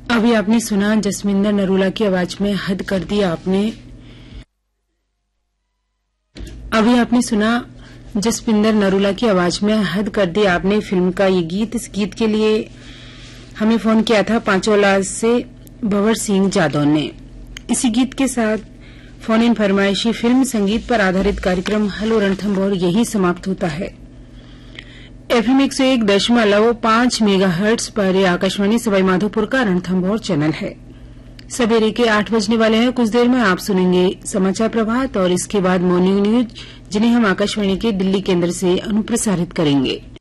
अभी आपने सुना जसविंदर नरूला की आवाज में हद कर दी आपने। अभी आपने सुना जसविंदर नरूला की आवाज में हद कर दी आपने फिल्म का ये गीत। इस गीत के लिए हमें फोन किया था पांचोला से भंवर सिंह जादव ने। इसी गीत के साथ फोन इन फरमाइशी फिल्म संगीत पर आधारित कार्यक्रम हेलो रणथंभौर यही समाप्त होता है। FM 101.5 मेगाहर्ट्ज पर यह आकाशवाणी सवाईमाधोपुर का रणथंभौर चैनल है। सवेरे के 8 बजने वाले हैं। कुछ देर में आप सुनेंगे समाचार प्रभात और इसके बाद मॉर्निंग न्यूज, जिन्हें हम आकाशवाणी के दिल्ली केंद्र से अनुप्रसारित करेंगे।